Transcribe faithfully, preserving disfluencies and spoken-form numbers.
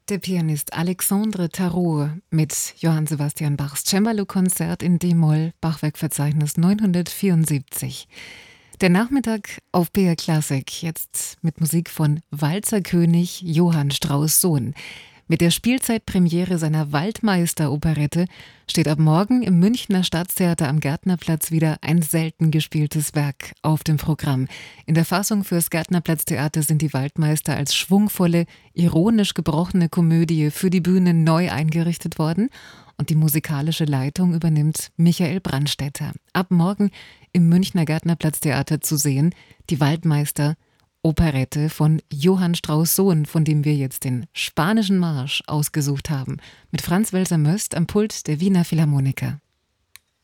Der Pianist Alexandre Tarot mit Johann Sebastian Bachs Cembalo-Konzert in D-Moll, Bachwerkverzeichnis neunhundertvierundsiebzig. Der Nachmittag auf B R Classic, jetzt mit Musik von Walzerkönig Johann Strauss Sohn. Mit der Spielzeitpremiere seiner Waldmeister-Operette steht ab morgen im Münchner Staatstheater am Gärtnerplatz wieder ein selten gespieltes Werk auf dem Programm. In der Fassung fürs Gärtnerplatztheater sind die Waldmeister als schwungvolle, ironisch gebrochene Komödie für die Bühne neu eingerichtet worden und die musikalische Leitung übernimmt Michael Brandstätter. Ab morgen im Münchner Gärtnerplatztheater zu sehen, die Waldmeister Operette von Johann Strauss Sohn, von dem wir jetzt den Spanischen Marsch ausgesucht haben, mit Franz Welser-Möst am Pult der Wiener Philharmoniker.